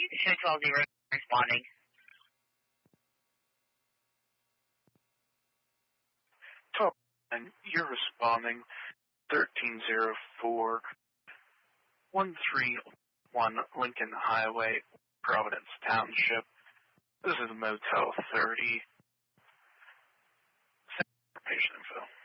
Show 12-0 responding. And you're responding 1304 131 Lincoln Highway, Providence Township. This is Motel 30. Patient info.